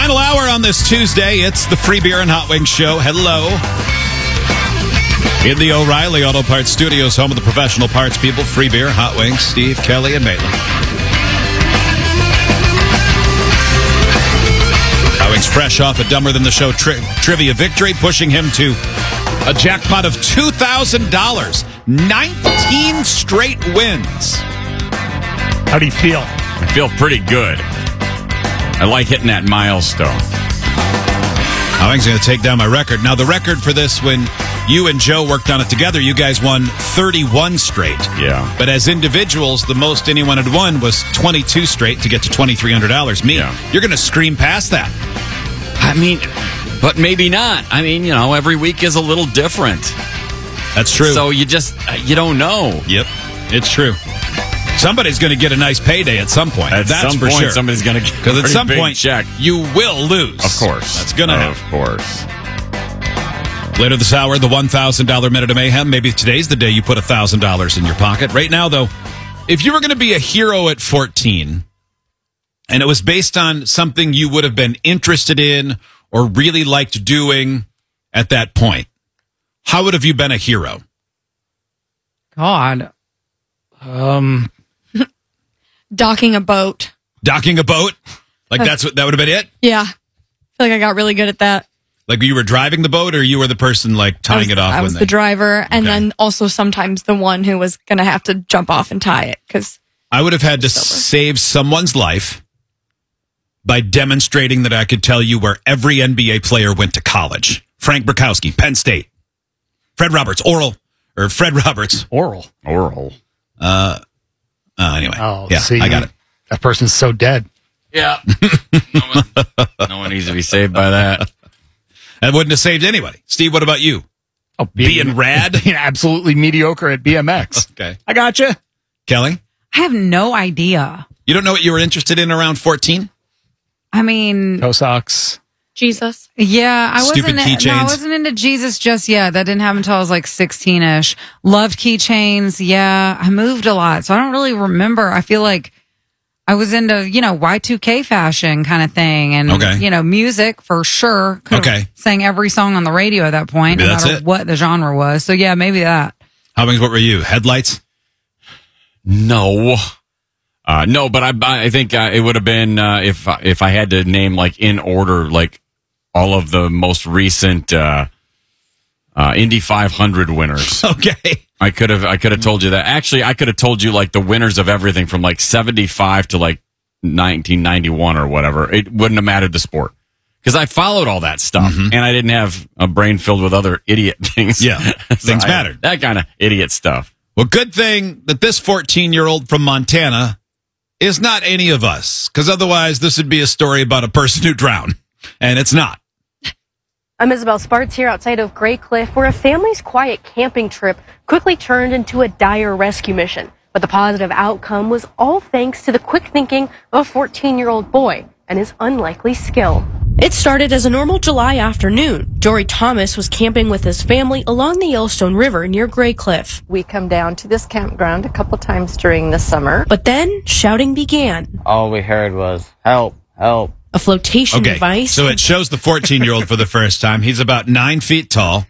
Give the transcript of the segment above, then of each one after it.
Final hour on this Tuesday. It's the Free Beer and Hot Wings Show. Hello. In the O'Reilly Auto Parts Studios, home of the professional parts people. Free Beer, Hot Wings, Steve, Kelly, and Maitland. Hot Wings fresh off a Dumber Than the Show trivia victory, pushing him to a jackpot of $2,000. 19 straight wins. How do you feel? I feel pretty good. I like hitting that milestone. I think I'm going to take down my record. Now, the record for this, when you and Joe worked on it together, you guys won 31 straight. Yeah. But as individuals, the most anyone had won was 22 straight to get to $2,300. Me, You're going to scream past that. I mean, but maybe not. I mean, every week is a little different. That's true. So you don't know. Yep, it's true. Somebody's going to get a nice payday at some point. That's some for point, sure. Somebody's going to get because at some point check. You will lose. Of course, that's going to happen. Of course. Later this hour, the $1,000 Minute of Mayhem. Maybe today's the day you put $1,000 in your pocket. Right now, though, if you were going to be a hero at 14, and it was based on something you would have been interested in or really liked doing at that point, how would have you been a hero? God. Docking a boat. Docking a boat? Like that would have been it? Yeah. I feel like I got really good at that. Like you were driving the boat or you were the person like tying it off? I was the driver and then also sometimes the one who was going to have to jump off and tie it because I would have had to save someone's life by demonstrating that I could tell you where every NBA player went to college. Frank Burkowski, Penn State. Fred Roberts, Fred Roberts. Oral. Anyway. Oh, yeah, see, I got it. That person's so dead. Yeah. No one needs to be saved by that. That wouldn't have saved anybody. Steve, what about you? Oh, being rad? Being absolutely mediocre at BMX. Okay. I gotcha. Kelly? I have no idea. You don't know what you were interested in around 14? I mean... Toe socks. Jesus. Yeah, I Stupid keychains. wasn't into Jesus just yet. That didn't happen until I was like 16-ish. Loved keychains. Yeah, I moved a lot, so I don't really remember. I feel like I was into, Y2K fashion kind of thing and, music for sure. Could have sang every song on the radio at that point, Maybe no matter what the genre was. So, yeah, maybe that. What were you? Headlights? No. No, but I think it would have been if I had to name like in order like all of the most recent Indy 500 winners. Okay, I could have told you that. Actually, I could have told you like the winners of everything from like 75 to like 1991 or whatever. It wouldn't have mattered the sport because I followed all that stuff and I didn't have a brain filled with other idiot things. Yeah, things mattered. That kind of idiot stuff. Well, good thing that this 14-year-old from Montana is not any of us, because otherwise this would be a story about a person who drowned, and it's not. I'm Isabel Sparts here outside of Gray Cliff, where a family's quiet camping trip quickly turned into a dire rescue mission. But the positive outcome was all thanks to the quick thinking of a 14-year-old boy and his unlikely skill. It started as a normal July afternoon. Jory Thomas was camping with his family along the Yellowstone River near Gray Cliff. We come down to this campground a couple times during the summer. But then shouting began. All we heard was, help, help. A flotation device. So it shows the 14-year-old for the first time. He's about 9 feet tall.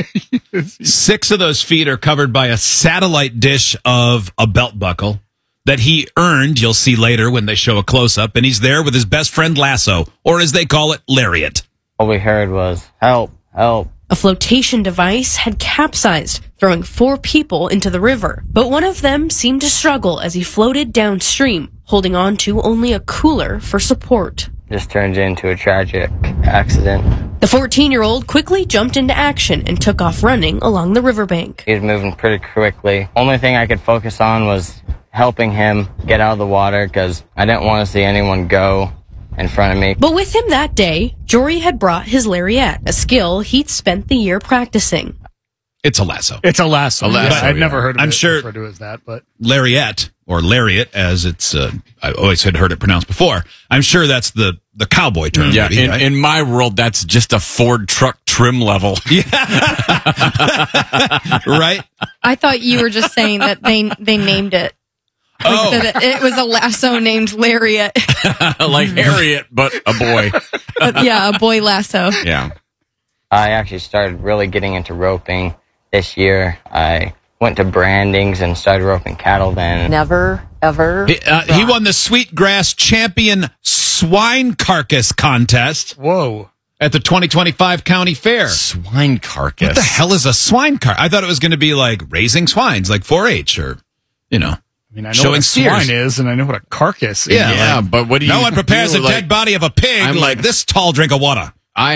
6 of those feet are covered by a satellite dish of a belt buckle that he earned, you'll see later when they show a close-up, and he's there with his best friend Lasso, or as they call it, Lariat. All we heard was, help, help. A flotation device had capsized, throwing 4 people into the river. But one of them seemed to struggle as he floated downstream, holding on to only a cooler for support. Just turned into a tragic accident. The 14-year-old quickly jumped into action and took off running along the riverbank. He was moving pretty quickly. Only thing I could focus on was helping him get out of the water because I didn't want to see anyone go in front of me. But with him that day, Jory had brought his lariat, a skill he'd spent the year practicing. It's a lasso. It's a lasso. I'd never heard of I'm it sure referred to as that, but Lariat or Lariat, as it's I always had heard it pronounced before. I'm sure that's the cowboy term. Yeah, maybe, right? in my world, that's just a Ford truck trim level. Yeah, right. I thought you were just saying that they named it. Oh. That it was a lasso named Lariat. Like Harriet, but a boy. Yeah, a boy lasso. Yeah. I actually started really getting into roping this year. I went to Brandings and started roping cattle then. Never, ever. He won the Sweetgrass Champion Swine Carcass Contest Whoa. at the 2025 County Fair. Swine carcass. What the hell is a swine car? I thought it was going to be like raising swines, like 4-H or, you know. I mean, I know Showing what a steers. swine is, and I know what a carcass is. Yeah, but what do you No one prepares do? a dead body of a pig I'm like like- this tall drink of water.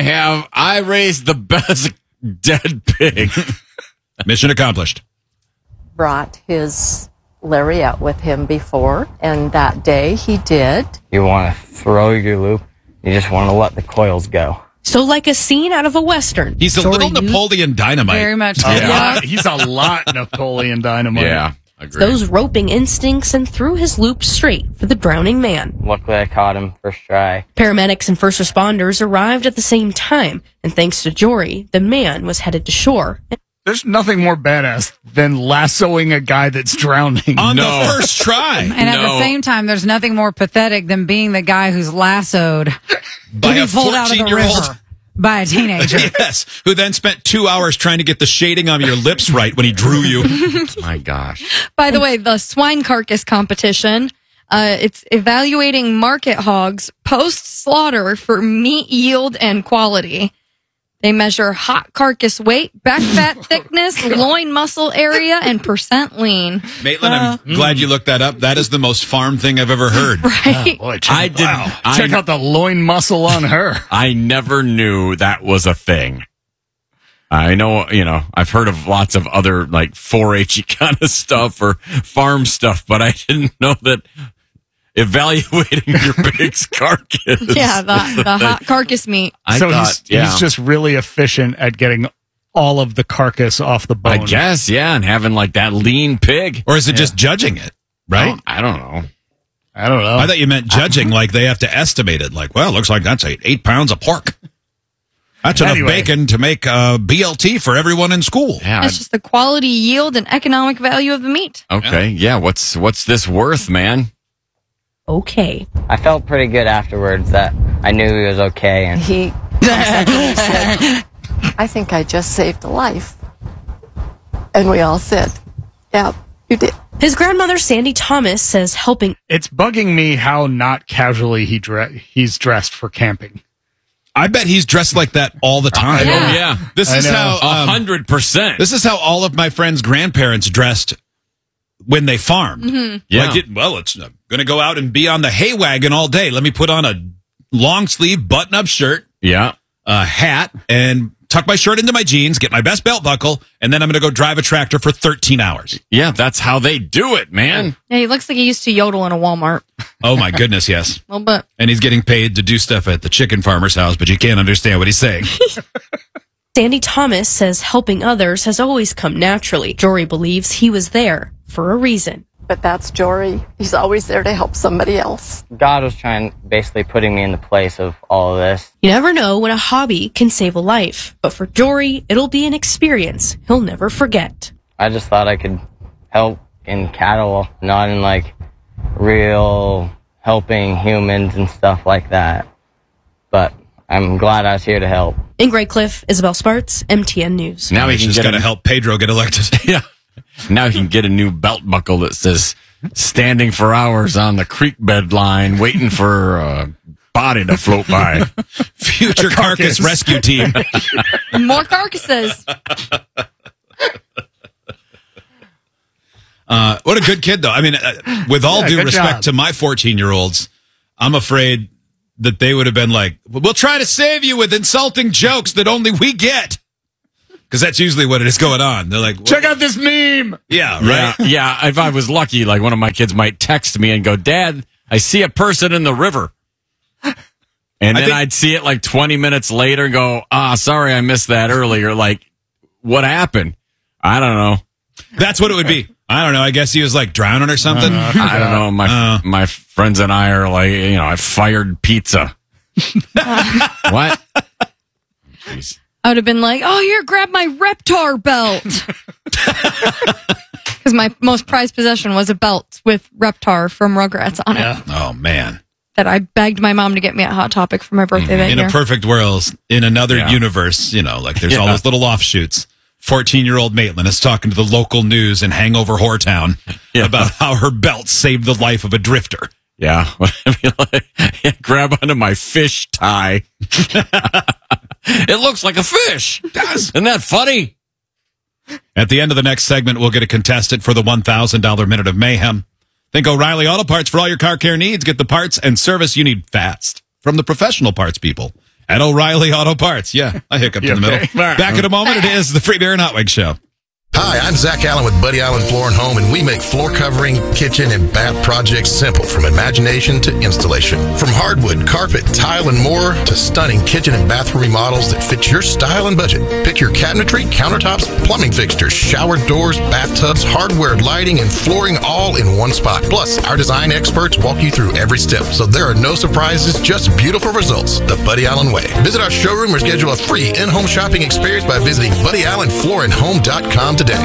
I raised the best dead pig. Mission accomplished. Brought his lariat with him before, and that day he did. You want to throw your loop, you just want to let the coils go. So like a scene out of a Western. He's a Jory little used Napoleon Dynamite. Very much. He's a lot Napoleon Dynamite. Yeah, agreed. those roping instincts and threw his loop straight for the drowning man. Luckily, I caught him first try. Paramedics and first responders arrived at the same time, and thanks to Jory, the man was headed to shore. There's nothing more badass than lassoing a guy that's drowning. On No. the first try. And at the No. same time, there's nothing more pathetic than being the guy who's lassoed By to a be pulled out of the 14-year-old. river by a teenager. Yes, who then spent 2 hours trying to get the shading on your lips right when he drew you. My gosh. By the way, the swine carcass competition, it's evaluating market hogs post-slaughter for meat yield and quality. They measure hot carcass weight, back fat thickness, loin muscle area, and percent lean. Maitland, I'm glad you looked that up. That is the most farm thing I've ever heard. Right? Boy, I didn't. check out the loin muscle on her. I never knew that was a thing. I know, I've heard of lots of other like 4-H kind of stuff or farm stuff, but I didn't know that evaluating your pig's carcass. Yeah, the hot carcass meat. I So thought, he's just really efficient at getting all of the carcass off the bone. I guess, yeah, and having like that lean pig. Or is it just judging it, right? I don't know. I don't know. I thought you meant judging like they have to estimate it. Like, well, it looks like that's 8 pounds of pork. That's enough Anyway. bacon to make a BLT for everyone in school. Yeah. That's just the quality, yield, and economic value of the meat. Okay. Yeah. What's this worth, man? Okay. I felt pretty good afterwards that I knew he was okay. And He said, I think I just saved a life. And we all said, yeah, you did. His grandmother, Sandy Thomas, says helping it's bugging me how not casually he's dressed for camping. I bet he's dressed like that all the time. Yeah. Oh yeah. This I is know. how 100%. this is how all of my friends' grandparents dressed when they farmed. Yeah. Like it's going to go out and be on the hay wagon all day. Let me put on a long sleeve button up shirt, Yeah. a hat, and tuck my shirt into my jeans, get my best belt buckle, and then I'm going to go drive a tractor for 13 hours. Yeah. That's how they do it, man. Yeah, he looks like he used to yodel in a Walmart. Oh my goodness, yes. A little bit. And he's getting paid to do stuff at the chicken farmer's house, but you can't understand what he's saying. Sandy Thomas says helping others has always come naturally. Jory believes he was there for a reason. But that's Jory. He's always there to help somebody else. God was basically putting me in the place of all of this. You never know when a hobby can save a life, but for Jory, it'll be an experience he'll never forget. I just thought I could help in cattle, not in like real helping humans and stuff like that. But I'm glad I was here to help. In Great Cliff, Isabel Sparts, MTN News. Now he He's can just get got to a, help Pedro get elected. yeah. Now he can get a new belt buckle that says "Standing for hours on the creek bed line, waiting for a body to float by." Future carcass rescue team. More carcasses. What a good kid, though. I mean, with all due good respect job. to my 14-year-olds, I'm afraid that they would have been like, we'll try to save you with insulting jokes that only we get. Because that's usually what it is going on. They're like, Check out this meme. yeah, Yeah, right. yeah. If I was lucky, like one of my kids might text me and go, "Dad, I see a person in the river," and then think- I'd see it like 20 minutes later and go, "Sorry, I missed that earlier." Like, what happened? I don't know. That's what it would be. I don't know. I guess he was like drowning or something. I don't know. My friends and I are like, I fired pizza. What? Jeez. I would have been like, oh, here, grab my Reptar belt. Because my most prized possession was a belt with Reptar from Rugrats on it Oh, man. that I begged my mom to get me at Hot Topic for my birthday that In year. a perfect world, in another universe, like there's all those little offshoots. 14-year-old Maitland is talking to the local news in Hangover Whoretown about how her belt saved the life of a drifter. Yeah. Grab onto my fish tie. It looks like a fish. It does. Isn't that funny? At the end of the next segment, we'll get a contestant for the $1,000 Minute of Mayhem. Think O'Reilly Auto Parts for all your car care needs. Get the parts and service you need fast from the professional parts people at O'Reilly Auto Parts. Yeah, I hiccuped in the middle. Back in a moment. It is the Free Beer and Hot Wings Show. Hi, I'm Zach Allen with Buddy Allen Floor and Home, and we make floor covering, kitchen, and bath projects simple from imagination to installation. From hardwood, carpet, tile, and more to stunning kitchen and bathroom remodels that fit your style and budget. Pick your cabinetry, countertops, plumbing fixtures, shower doors, bathtubs, hardware, lighting, and flooring all in one spot. Plus, our design experts walk you through every step, so there are no surprises, just beautiful results. The Buddy Allen way. Visit our showroom or schedule a free in-home shopping experience by visiting BuddyAllenFloorandHome.com today.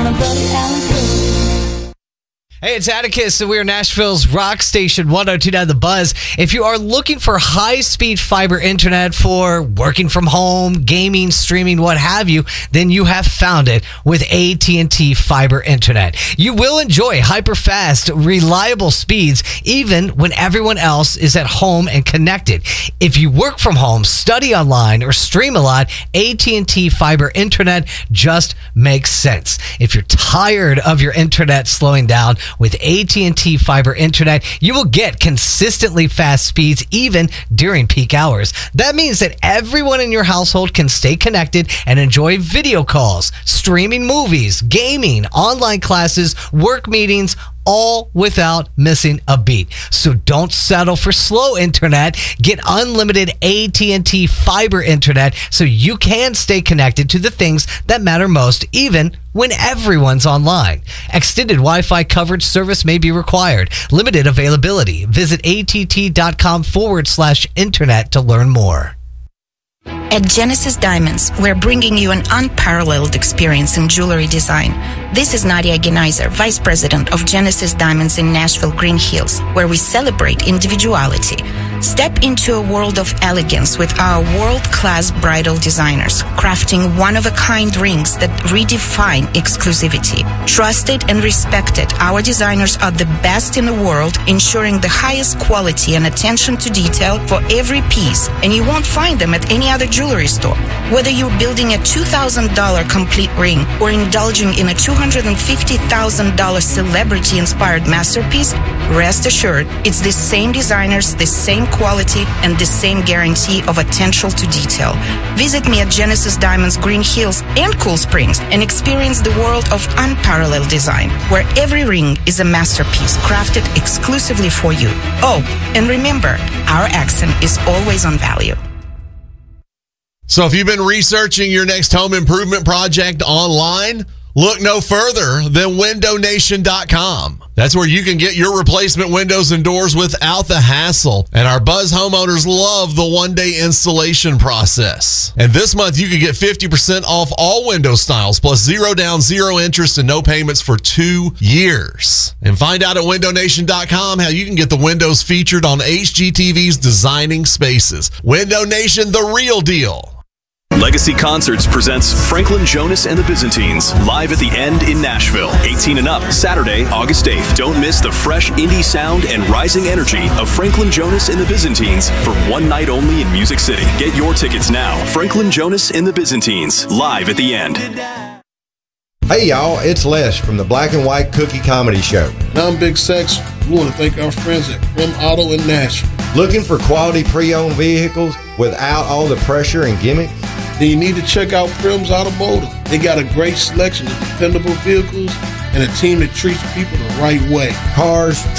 Hey, it's Atticus, and we are Nashville's rock station, 102.9 The Buzz. If you are looking for high-speed fiber internet for working from home, gaming, streaming, what have you, then you have found it with AT&T Fiber Internet. You will enjoy hyper-fast, reliable speeds, even when everyone else is at home and connected. If you work from home, study online, or stream a lot, AT&T Fiber Internet just makes sense. If you're tired of your internet slowing down, with AT&T Fiber Internet, you will get consistently fast speeds even during peak hours. That means that everyone in your household can stay connected and enjoy video calls, streaming movies, gaming, online classes, work meetings, all without missing a beat. So don't settle for slow internet. Get unlimited AT&T Fiber Internet so you can stay connected to the things that matter most, even when everyone's online. Extended Wi-Fi coverage service may be required. Limited availability. Visit att.com/internet to learn more. At Genesis Diamonds, we're bringing you an unparalleled experience in jewelry design. This is Nadia Genaiser, Vice President of Genesis Diamonds in Nashville, Green Hills, where we celebrate individuality. Step into a world of elegance with our world-class bridal designers, crafting one-of-a-kind rings that redefine exclusivity. Trusted and respected, our designers are the best in the world, ensuring the highest quality and attention to detail for every piece, and you won't find them at any other jewelry store. Whether you're building a $2,000 complete ring or indulging in a $250,000 celebrity-inspired masterpiece, rest assured, it's the same designers, the same quality, and the same guarantee of attention to detail. Visit me at Genesis Diamonds Green Hills and Cool Springs and experience the world of unparalleled design, where every ring is a masterpiece crafted exclusively for you. Oh, and remember, our accent is always on value. So if you've been researching your next home improvement project online, look no further than WindowNation.com. That's where you can get your replacement windows and doors without the hassle. And our Buzz homeowners love the one-day installation process. And this month, you can get 50% off all window styles, plus 0 down, 0 interest, and no payments for 2 years. And find out at WindowNation.com how you can get the windows featured on HGTV's Designing Spaces. Window Nation, the real deal. Legacy Concerts presents Franklin Jonas and the Byzantines live at the End in Nashville. 18 and up, Saturday, August 8th. Don't miss the fresh indie sound and rising energy of Franklin Jonas and the Byzantines for one night only in Music City. Get your tickets now. Franklin Jonas and the Byzantines live at the End. Hey y'all, it's Les from the Black and White Cookie Comedy Show. And I'm Big Sex. We want to thank our friends at Prim Auto in Nashville. Looking for quality pre-owned vehicles without all the pressure and gimmicks? Then you need to check out Prim's Automotive. They got a great selection of dependable vehicles and a team that treats people the right way. Cars,